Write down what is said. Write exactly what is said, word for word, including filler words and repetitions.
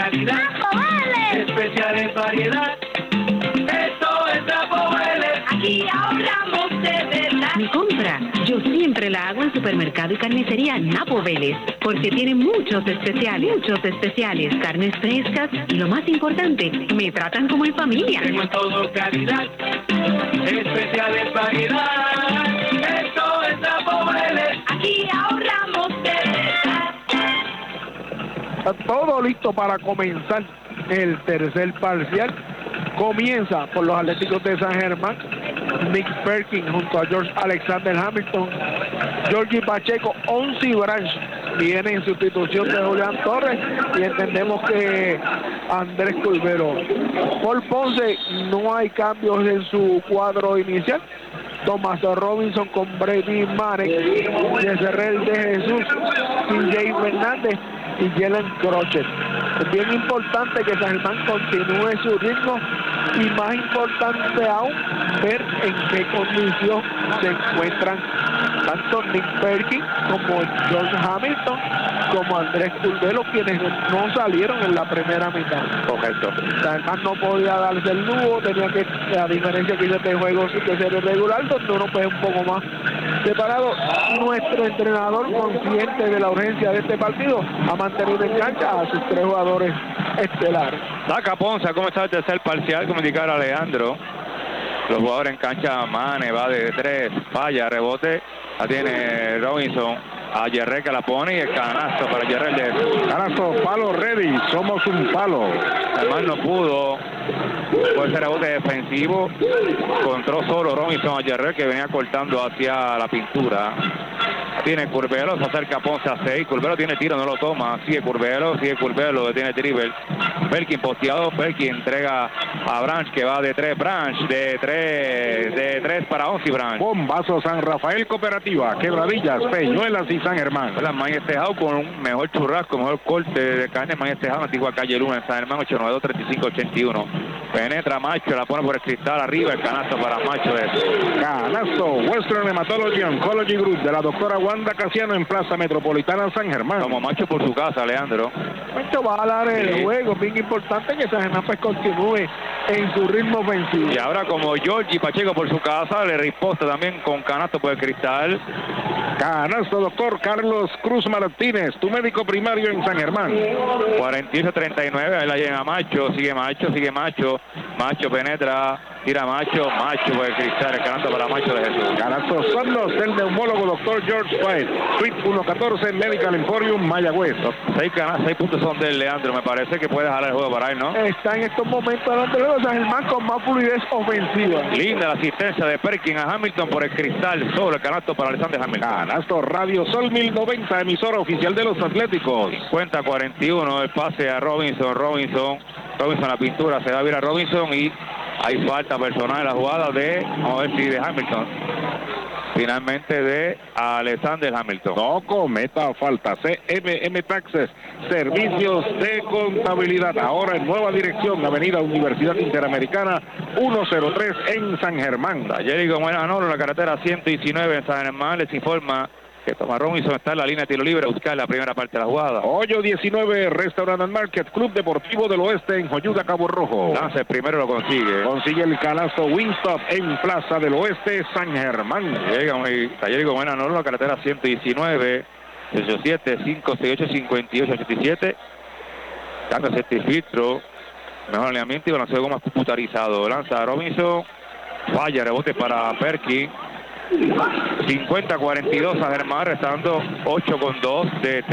calidad. ¡Napo-Vélez! Especiales variedad. Esto es Napo-Vélez. Aquí ahorramos de verdad. Mi compra, yo siempre la hago en supermercado y carnicería Napo-Vélez, porque tiene muchos especiales, muchos especiales, carnes frescas y lo más importante, me tratan como en familia. Tengo en todo calidad. Especiales variedad. Esto es Napo-Vélez. Aquí ahorramos de verdad. Está todo listo para comenzar el tercer parcial. Comienza por los Atléticos de San Germán. Nick Perkins junto a George Alexander Hamilton. Georgie Pacheco, Onsi Branch viene en sustitución de Julián Torres y entendemos que Andrés Curbelo. Paul Ponce, no hay cambios en su cuadro inicial. Tomás Robinson con Brady Marek, Yeserrel de Jesús, T J Fernández y Jalen Crochet. Es bien importante que San Germán continúe su ritmo y más importante aún, ver en qué condición se encuentran tanto Nick Perkins como George Hamilton como Andrés Curbelo, quienes no salieron en la primera mitad. Correcto. San Germán no podía darse el lujo, tenía que, a diferencia que hizo de juegos de serie regular, donde uno pues un poco más separado. Nuestro entrenador, consciente de la urgencia de este partido, ha mantenido en cancha a sus tres jugadores estelares. Saca Ponce, ¿cómo está el tercer parcial? Como indicara Alejandro. Los jugadores en cancha, Mane va de tres, falla, rebote, la tiene Robinson, a Yerrel que la pone y el canasto para Yerrel de canasto, palo ready, somos un palo. Además no pudo, fue ese rebote defensivo, encontró solo Robinson a Yerrel que venía cortando hacia la pintura. Tiene Curbelo, se acerca Ponce a seis, Curbelo tiene tiro, no lo toma, sigue Curbelo, sigue Curbelo, tiene dribble. Perkins posteado, Perkins entrega a Branch que va de tres, Branch de tres, de tres para once Branch. Bombazo San Rafael Cooperativa, Quebradillas, Peñuelas y San Germán. La Maíz Tejado con un mejor churrasco, mejor corte de carne, Maíz Tejado, antigua calle Luna en San Germán, ocho nueve dos, treinta y cinco ochenta y uno. Penetra Macho, la pone por el cristal arriba, el canasto para Macho de canasto, Western Hematology Oncology Group de la doctora Wanda Casiano en Plaza Metropolitana San Germán. Como Macho por su casa, Leandro. Macho va a dar el sí. juego, bien importante que San Germán pues continúe en su ritmo ofensivo. Y ahora como Georgie Pacheco por su casa, le resposta también con canasto por el cristal. Canasto, doctor Carlos Cruz Martínez, tu médico primario en San Germán. cuarenta y uno a treinta y nueve, ahí la llega Macho, sigue Macho, sigue Macho, Macho penetra, tira Macho, Macho por el cristal, el canasto para Macho de Jesús. Canasto Sonos, el neumólogo doctor George White, Suite ciento catorce, Medical Emporium, Mayagüez. Seis, seis puntos son del Leandro, me parece que puede jalar el juego para él, ¿no? Está en estos momentos delante de San Germán con más fluidez ofensiva. Linda la asistencia de Perkins a Hamilton por el cristal, sobre el canasto para Alexander Hamilton. Canasto Radio Sol mil noventa, emisora oficial de los Atléticos. cincuenta a cuarenta y uno, el pase a Robinson, Robinson, Robinson la pintura, se da a vir a Robinson y hay falta personal en la jugada de, vamos a ver si de Hamilton. Finalmente de Alexander Hamilton. No cometa falta. C M M Taxes, servicios de contabilidad. Ahora en nueva dirección, Avenida Universidad Interamericana ciento tres en San Germán. Ayer y como era no, en la carretera ciento diecinueve en San Germán, les informa que Tomás Robinson está en la línea de tiro libre a buscar la primera parte de la jugada. Hoyo diecinueve, Restaurant and Market, Club Deportivo del Oeste en Joyuda, Cabo Rojo. Lance primero lo consigue. Consigue el canasto Wingstop en Plaza del Oeste, San Germán. Llega muy taller y como era no, la carretera ciento diecinueve, ocho siete, cinco seis ocho, cinco ocho, ochenta y siete. Cambio este filtro, mejor alineamiento y balanceo más computarizado. Lanza Robinson, falla, rebote para Perkins. cincuenta a cuarenta y dos a Germán, restando ocho con dos de